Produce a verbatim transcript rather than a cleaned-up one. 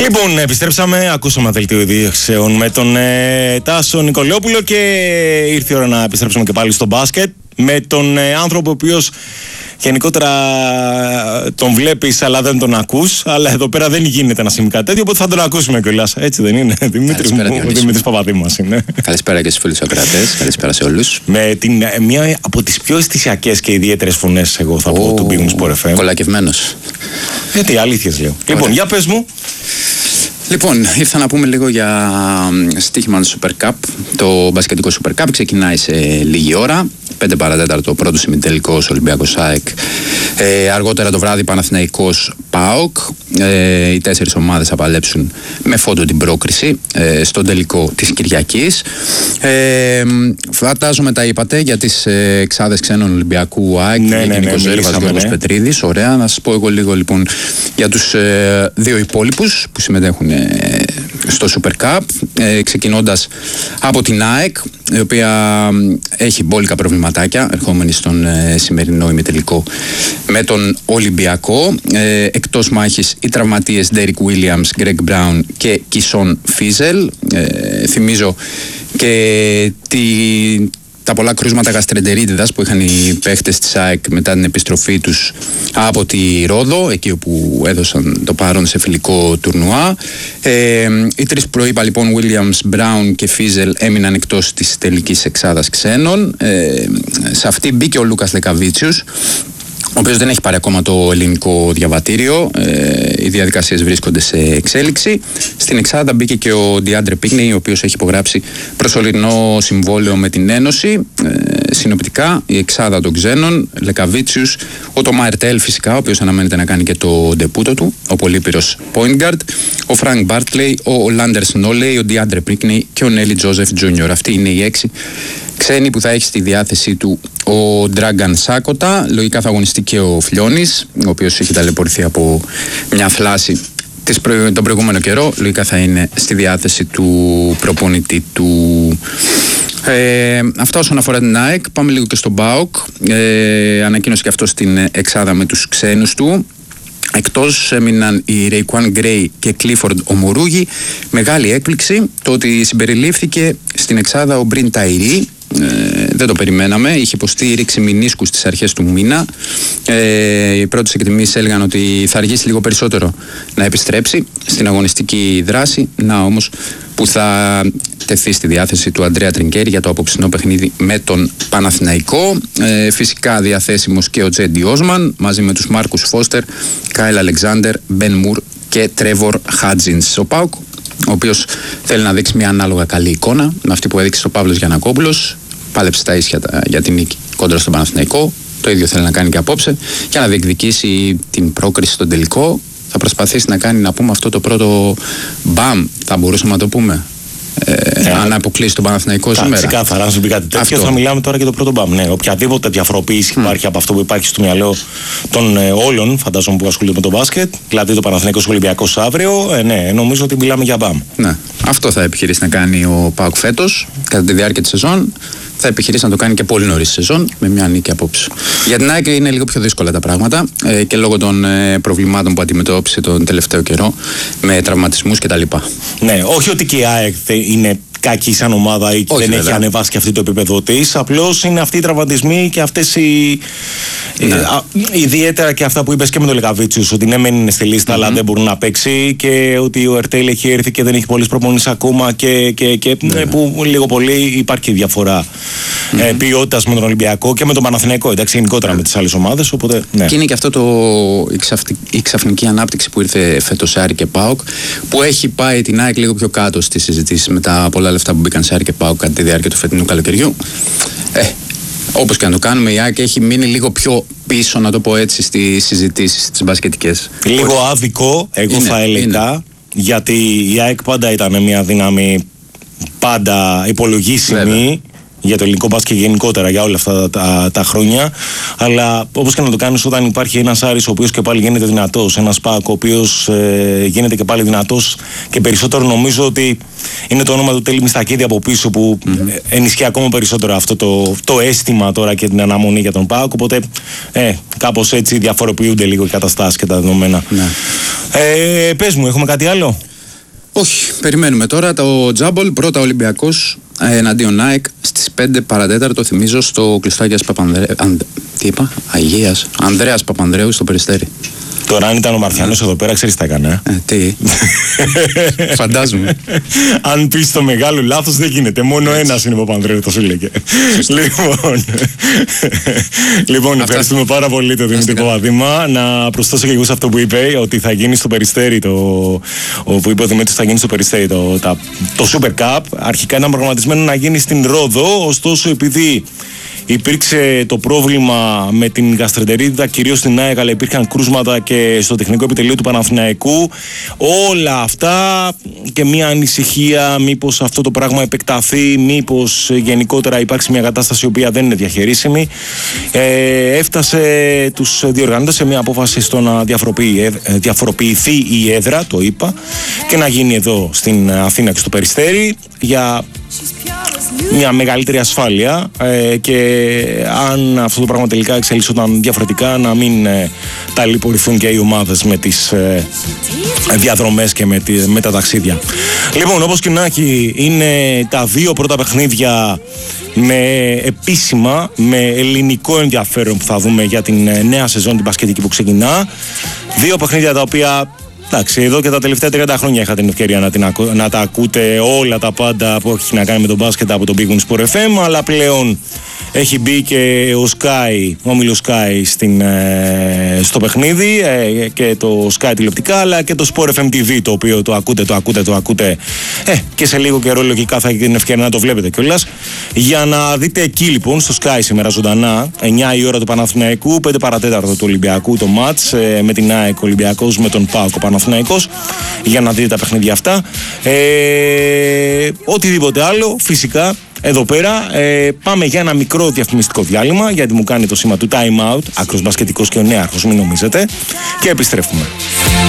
Λοιπόν, επιστρέψαμε, ακούσαμε δελτίο ειδήσεων με τον ε, Τάσο Νικολιόπουλο και ήρθε η ώρα να επιστρέψουμε και πάλι στο μπάσκετ με τον ε, άνθρωπο ο οποίος γενικότερα τον βλέπεις αλλά δεν τον ακούς, αλλά εδώ πέρα δεν γίνεται να συμβεί κάτι τέτοιο, οπότε θα τον ακούσουμε κιόλας. Έτσι δεν είναι? Δημήτρης μου, ο Δημήτρης Παπαδήμας είναι. Καλησπέρα και στους φίλους ακροατές, καλησπέρα σε όλους. Με την, μια από τις πιο αισθησιακές και ιδιαίτερες φωνές, εγώ θα πω, του Big Wings Sport εφ εμ. Κολακευμένος. Γιατί αλήθειες λέω. Ωραία. Λοιπόν, για πες μου. Λοιπόν, ήρθα να πούμε λίγο για στοίχημα του Super Cup. Το μπασκετικό Super Cup ξεκινάει σε λίγη ώρα. πέντε παρά τέταρτο, πρώτο ημιτελικός Ολυμπιακός ΑΕΚ. Ε, αργότερα το βράδυ Παναθηναϊκός ΠΑΟΚ. Ε, οι τέσσερις ομάδες θα παλέψουν με φόντο την πρόκριση ε, στον τελικό της Κυριακής. Ε, φαντάζομαι τα είπατε για τις ε, εξάδες ξένων Ολυμπιακού ΑΕΚ. Ναι, ναι, Νίκος ναι, Ζέρβας, Γιώργος ναι. Πετρίδης. Ωραία, να σας πω εγώ λίγο λοιπόν για τους ε, δύο υπόλοιπους που συμμετέχουν ε, στο Super Cup, ε, ξεκινώντας από την ΑΕΚ, η οποία έχει μπόλικα προβληματάκια ερχόμενη στον ε, σημερινό ημιτελικό με τον Ολυμπιακό. Ε, εκτός μάχης οι τραυματίες Ντέρικ Βίλιαμς, Γκρέγκ Μπράουν και Κισόν Φίζελ. Ε, θυμίζω και τη, τα πολλά κρούσματα γαστρεντερίτιδας που είχαν οι παίχτες της ΑΕΚ μετά την επιστροφή τους από τη Ρόδο, εκεί όπου έδωσαν το παρόν σε φιλικό τουρνουά. Ε, οι τρεις προείπα λοιπόν, Williams, Brown και Φίζελ, έμειναν εκτός της τελικής εξάδας ξένων. Ε, σε αυτή μπήκε ο Λούκας Λεκαβίτσιους, ο οποίος δεν έχει πάρει ακόμα το ελληνικό διαβατήριο. Ε, οι διαδικασίες βρίσκονται σε εξέλιξη. Στην εξάδα μπήκε και ο Ντιάντρε Πίκνεϊ, ο οποίος έχει υπογράψει προσωρινό συμβόλαιο με την Ένωση. Ε, συνοπτικά η εξάδα των ξένων, Λεκαβίτσιους, ο Τόμα Ερτέλ φυσικά, ο οποίος αναμένεται να κάνει και το ντεπούτο του, ο πολύπυρος point guard, ο Φρανκ Μπάρτλεϊ, ο Λάντερ Σνόλεϊ, ο Ντιάντρε Πίκνεϊ και ο Νέλι Τζόζεφ Τζούνιορ. Αυτοί είναι οι έξι ξένοι που θα έχει στη διάθεσή του ο Ντράγκαν Σάκοτα. Λογικά θα αγωνιστεί και ο Φλιώνης, ο οποίος έχει ταλαιπωρηθεί από μια θλάση τον προηγούμενο καιρό. Λογικά θα είναι στη διάθεση του προπονητή του. Ε, αυτά όσον αφορά την ΑΕΚ. Πάμε λίγο και στον ΠΑΟΚ. Ε, ανακοίνωσε και αυτό στην εξάδα με τους ξένους του. Εκτός έμειναν οι Ρέικουάν Γκρέι και Κλίφορντ Ομορούγι. Μεγάλη έκπληξη το ότι συμπεριλήφθηκε στην εξάδα ο Μπριν Ταϊρή. Ε, δεν το περιμέναμε. Είχε υποστεί ρήξη μηνίσκου στις αρχές του μήνα. Ε, οι πρώτες εκτιμήσεις έλεγαν ότι θα αργήσει λίγο περισσότερο να επιστρέψει στην αγωνιστική δράση. Να όμως που θα τεθεί στη διάθεση του Αντρέα Τρινκέρι για το απόψινό παιχνίδι με τον Παναθηναϊκό. Ε, φυσικά διαθέσιμος και ο Τζέντι Όσμαν μαζί με τους Μάρκους Φώστερ, Κάιλ Αλεξάνδερ, Μπεν Μουρ και Τρέβορ Χάτζινς. Ο ΠΑΟΚ, ο οποίος θέλει να δείξει μια ανάλογα καλή εικόνα με αυτή που έδειξε ο Παύλος Γιαννακόπουλος. Πάλεψε τα ίσια για την νίκη κόντρα στον Παναθηναϊκό. Το ίδιο θέλει να κάνει και απόψε για να διεκδικήσει την πρόκριση στον τελικό. Θα προσπαθήσει να κάνει, να πούμε, αυτό το πρώτο μπαμ, θα μπορούσαμε να το πούμε. Ε, ε, αν αποκλείσει τον Παναθηναϊκό σήμερα. Ξεκάθαρα, να σου πει κάτι τέτοιο. Θα μιλάμε τώρα για το πρώτο μπαμ. Ναι, οποιαδήποτε διαφοροποίηση mm. υπάρχει από αυτό που υπάρχει στο μυαλό των ε, όλων, φαντάζομαι, που ασχολούνται με το μπάσκετ, δηλαδή το Παναθηναϊκός Ολυμπιακός αύριο, ε, ναι, νομίζω ότι μιλάμε για μπαμ. Ναι, αυτό θα επιχειρήσει να κάνει ο ΠΑΟΚ φέτος κατά τη διάρκεια της σεζόν. Θα επιχειρήσει να το κάνει και πολύ νωρίς στη σεζόν με μια νίκη απόψε. Για την ΑΕΚ είναι λίγο πιο δύσκολα τα πράγματα ε, και λόγω των ε, προβλημάτων που αντιμετώπισε τον τελευταίο καιρό με τραυματισμούς κτλ. Ναι, όχι ότι και η ΑΕΚ είναι κακή σαν ομάδα ή δεν βέβαια. Έχει ανεβάσει και αυτή το επίπεδο της. Απλώς είναι αυτοί οι τραυματισμοί και αυτές οι. Ναι. Α, ιδιαίτερα και αυτά που είπες και με τον Λεκαβίτσιους, ότι ναι, μεν είναι στη λίστα, mm-hmm. αλλά δεν μπορούν να παίξει και ότι ο Ερτέλ έχει έρθει και δεν έχει πολλές προπονήσεις ακόμα και, και, και ναι. που λίγο πολύ υπάρχει διαφορά mm-hmm. ε, ποιότητας με τον Ολυμπιακό και με τον Παναθηναϊκό. Εντάξει, γενικότερα mm-hmm. με τις άλλες ομάδες. Οπότε, ναι. Και είναι και αυτό το, η, ξαφνική, η ξαφνική ανάπτυξη που ήρθε φέτος ΑΕΚ και ΠΑΟΚ, που έχει πάει την ΑΕΚ λίγο πιο κάτω στις συζητήσεις με τα πολλά λεφτά που μπήκαν σε ΑΕΚ και ΠΑΟΚ κατά τη διάρκεια του φετινού καλοκαιριού. Ε, όπως και να το κάνουμε, η ΑΕΚ έχει μείνει λίγο πιο πίσω, να το πω έτσι, στις συζητήσεις τις μπασκετικές. Λίγο άδικο, εγώ είναι, θα έλεγα, είναι. Γιατί η ΑΕΚ πάντα ήταν μια δύναμη πάντα υπολογίσιμη. Βέβαια. Για το ελληνικό μπάσκετ γενικότερα για όλα αυτά τα, τα, τα χρόνια. Αλλά όπως και να το κάνεις, όταν υπάρχει ένας Άρης ο οποίος και πάλι γίνεται δυνατός, ένας ΠΑΟΚ ο οποίος ε, γίνεται και πάλι δυνατός, και περισσότερο νομίζω ότι είναι το όνομα του Τέλη Μιστακίδη από πίσω που mm-hmm. ενισχύει ακόμα περισσότερο αυτό το, το αίσθημα τώρα και την αναμονή για τον ΠΑΟΚ. Οπότε ε, κάπως έτσι διαφοροποιούνται λίγο οι καταστάσεις και τα δεδομένα. Ναι. Ε, πες μου, έχουμε κάτι άλλο? Όχι, περιμένουμε τώρα το τζάμπολ. Πρώτα Ολυμπιακός εναντίον ΑΕΚ στις πέντε παρατέταρτο, θυμίζω, στο κλειστό Αγίας Παπανδρέου. Αν... Τι είπα, Αγίας, Ανδρέας Παπανδρέου στο Περιστέρι. Τώρα, αν ήταν ο Μαρθιανός εδώ πέρα, ξέρεις τι θα έκανε. Ε, τι. Φαντάζομαι. Αν πεις το μεγάλο λάθος, δεν γίνεται. Μόνο ένας είναι ο Παπανδρέου, το σου λέγε. Λοιπόν, λοιπόν ευχαριστούμε πάρα πολύ τον Δημήτρη Παπαδήμα. Να προσθέσω και εγώ σε αυτό που είπε, ότι θα γίνει στο Περιστέρι, το, που είπε ο Δημήτρης, θα γίνει στο Περιστέρι το, τα, το Super Cup. Αρχικά ήταν προγραμματισμένο να γίνει στην Ρόδο, ωστόσο επειδή υπήρξε το πρόβλημα με την γαστρεντερίτιδα κυρίως στην ΑΕΚ, αλλά υπήρχαν κρούσματα και στο τεχνικό επιτελείο του Παναθηναϊκού. Όλα αυτά και μια ανησυχία μήπως αυτό το πράγμα επεκταθεί, μήπως γενικότερα υπάρξει μια κατάσταση η οποία δεν είναι διαχειρίσιμη. Ε, έφτασε τους διοργανώτες σε μια απόφαση στο να διαφοροποιηθεί η έδρα, το είπα, και να γίνει εδώ στην Αθήνα και στο Περιστέρι για μια μεγαλύτερη ασφάλεια, ε, και αν αυτό το πράγμα τελικά εξελίσσονταν διαφορετικά, να μην ε, ταλαιπωρηθούν και οι ομάδες με τις ε, διαδρομές και με, τη, με τα ταξίδια. Λοιπόν, όπως και να έχει, είναι τα δύο πρώτα παιχνίδια με επίσημα, με ελληνικό ενδιαφέρον που θα δούμε για την νέα σεζόν την μπασκετική που ξεκινά. Δύο παιχνίδια τα οποία, εντάξει, εδώ και τα τελευταία τριάντα χρόνια είχα την ευκαιρία να, την ακου... να τα ακούτε όλα τα πάντα που έχει να κάνει με τον μπάσκετ από τον Big Win Sport εφ εμ, αλλά πλέον έχει μπει και ο Sky, ο όμιλος Sky στην, ε, στο παιχνίδι, ε, και το Sky τηλεοπτικά, αλλά και το Sport εφ εμ τι βι, το οποίο το ακούτε, το ακούτε, το ακούτε, ε, και σε λίγο καιρό λογικά θα έχετε την ευκαιρία να το βλέπετε κιόλας. Για να δείτε εκεί λοιπόν στο Sky σήμερα ζωντανά, εννιά η ώρα του Παναθηναϊκού, πέντε παρατέταρτο του Ολυμπιακού το μάτς, ε, με την ΑΕΚ Ολυμπιακός, με τον ΠΑΟΚ ο Παναθηναϊκός, για να δείτε τα παιχνίδια αυτά. Ε, οτιδήποτε άλλο φυσικά εδώ πέρα. Ε, πάμε για ένα μικρό διαφημιστικό διάλειμμα, γιατί μου κάνει το σήμα του time out, άκρος μπασκετικός και ο νέαρχος, μην νομίζετε, και επιστρέφουμε.